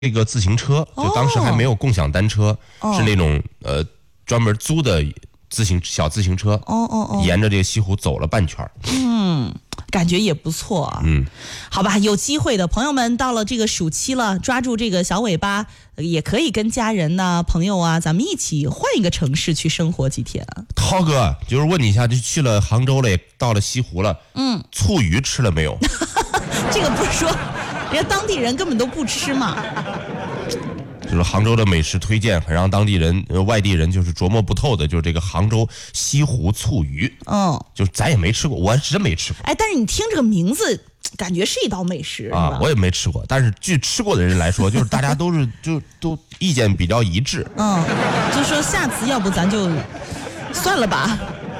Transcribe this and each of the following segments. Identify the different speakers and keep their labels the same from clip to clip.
Speaker 1: 这个自行车，就当时还没有共享单车，是那种专门租的小自行车，沿着这个西湖走了半圈。
Speaker 2: 感觉也不错啊。好吧，有机会的朋友们，到了这个暑期了，抓住这个小尾巴，也可以跟家人呐、朋友啊，咱们一起换一个城市去生活几天啊。
Speaker 1: 涛哥，就是问你一下，就去了杭州了，也到了西湖了，醋鱼吃了没有？
Speaker 2: 这个不是说人家当地人根本都不吃嘛。
Speaker 1: 就是杭州的美食推荐，很让当地人、外地人就是琢磨不透的，就是这个杭州西湖醋鱼。就是咱也没吃过，我是真没吃过。
Speaker 2: 哎，但是你听这个名字，感觉是一道美食
Speaker 1: 啊，我也没吃过，但是据吃过的人来说，就是大家都是都意见比较一致。
Speaker 2: 就说下次要不咱就算了吧。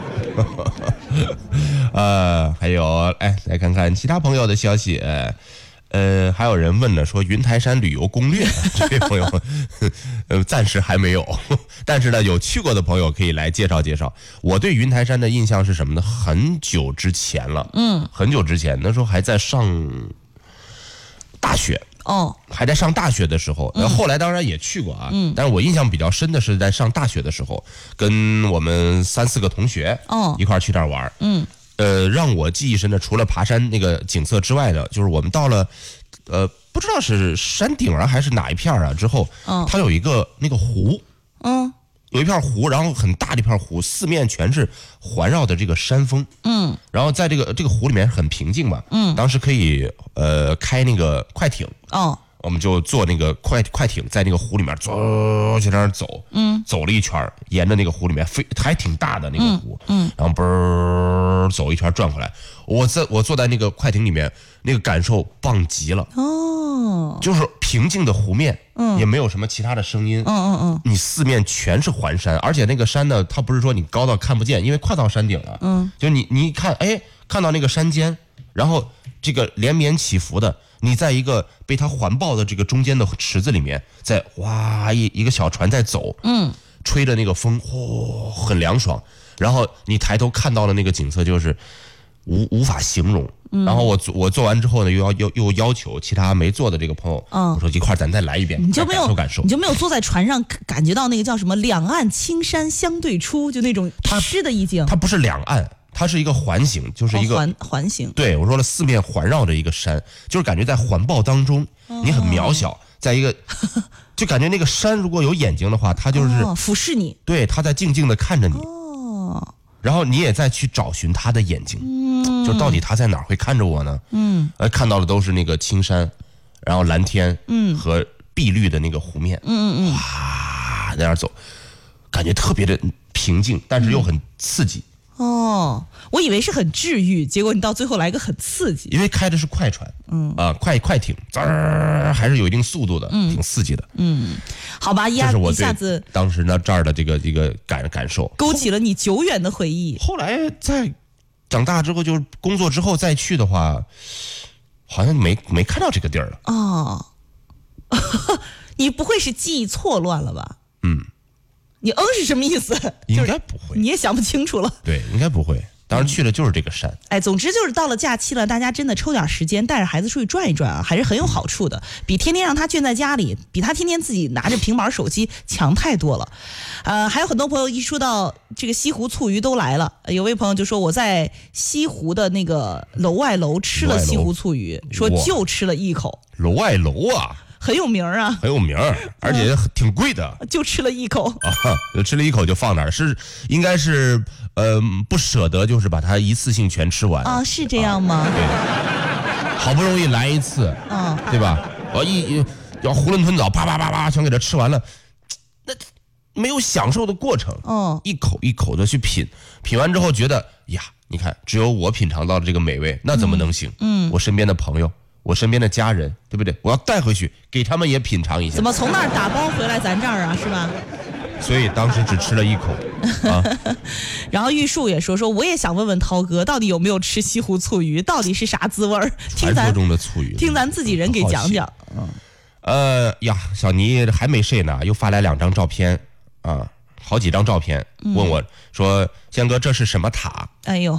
Speaker 1: 还有，哎，来看看其他朋友的消息。还有人问了，说云台山旅游攻略，这位朋友，暂时还没有，但是呢，有去过的朋友可以来介绍介绍。我对云台山的印象是什么呢？很久之前了，很久之前，那时候还在上大学。还在上大学的时候，后来当然也去过啊，但是我印象比较深的是在上大学的时候，跟我们3、4个同学一块去那儿玩。让我记忆深的，除了爬山那个景色之外的，就是我们到了，不知道是山顶啊还是哪一片啊之后，它有一个那个湖，有一片湖，然后很大的一片湖，四面全是环绕的这个山峰，然后在这个湖里面很平静嘛，当时可以开那个快艇，我们就坐那个快艇在那个湖里面走，就在那儿走，走了一圈，沿着那个湖里面还挺大的那个湖，然后嘣走一圈转回来，我坐在那个快艇里面，那个感受棒极了，就是平静的湖面，也没有什么其他的声音，你四面全是环山，而且那个山呢，它不是说你高到看不见，因为快到山顶了，就你一看，哎，看到那个山尖，然后这个连绵起伏的。你在一个被它环抱的这个中间的池子里面，在哇一个小船在走，吹着那个风，很凉爽。然后你抬头看到的那个景色就是无法形容。然后我做完之后呢，又要求其他没做的这个朋友，我说一块咱再来一遍，
Speaker 2: 你就没有
Speaker 1: 感受，
Speaker 2: 你就没有坐在船上感觉到那个叫什么两岸青山相对出，就那种诗的意境。
Speaker 1: 它不是两岸。它是一个环形，就是一个
Speaker 2: 环形。
Speaker 1: 对，我说了，四面环绕着一个山，就是感觉在环抱当中，你很渺小，在一个，就感觉那个山如果有眼睛的话，它就是
Speaker 2: 俯视你，
Speaker 1: 对，它在静静的看着你，然后你也在去找寻它的眼睛，就到底它在哪儿会看着我呢？看到的都是那个青山，然后蓝天，和碧绿的那个湖面，哇，在那儿走，感觉特别的平静，但是又很刺激。
Speaker 2: 我以为是很治愈，结果你到最后来个很刺激。
Speaker 1: 因为开的是快船，快艇，还是有一定速度的，挺刺激的。
Speaker 2: 好吧，一下子
Speaker 1: 当时呢这儿的这个感受，
Speaker 2: 勾起了你久远的回忆。
Speaker 1: 后来在长大之后，就是工作之后再去的话，好像没看到这个地儿了。
Speaker 2: 你不会是记忆错乱了吧？你是什么意思？
Speaker 1: 应该不会，
Speaker 2: 你也想不清楚了。
Speaker 1: 对，应该不会。当时去的就是这个山。
Speaker 2: 总之就是到了假期了，大家真的抽点时间带着孩子出去转一转啊，还是很有好处的，比天天让他圈在家里，比他天天自己拿着平板手机强太多了。还有很多朋友一说到这个西湖醋鱼都来了，有位朋友就说我在西湖的那个楼外楼吃了西湖醋鱼，说就吃了一口。
Speaker 1: 楼外楼啊。
Speaker 2: 很有名啊，
Speaker 1: 很有名，而且挺贵的，
Speaker 2: 就吃了一口
Speaker 1: 吃了一口就放那儿，应该是不舍得，就是把它一次性全吃完
Speaker 2: 啊，是这样吗？
Speaker 1: 对，好不容易来一次，对吧？要囫囵吞枣，啪啪啪啪全给它吃完了，那没有享受的过程，一口一口的去品完之后觉得呀，你看，只有我品尝到了这个美味，那怎么能行？我身边的朋友。我身边的家人，对不对？我要带回去，给他们也品尝一下。
Speaker 2: 怎么从那儿打包回来咱这儿啊？是吧？
Speaker 1: 所以当时只吃了一口。
Speaker 2: 然后玉树也说，我也想问问涛哥，到底有没有吃西湖醋鱼？到底是啥滋味儿？
Speaker 1: 传说中的醋鱼，
Speaker 2: 听咱自己人给讲讲。
Speaker 1: 小倪还没睡呢，又发来2张照片啊，好几张照片，问我说：“宪哥，这是什么塔？”
Speaker 2: 哎呦，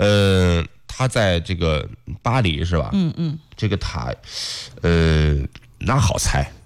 Speaker 1: 他在这个巴黎是吧？这个塔， 那好猜。